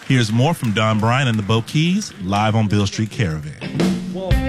Here's more from Don Bryant and the Bo Keys live on Beale Street Caravan.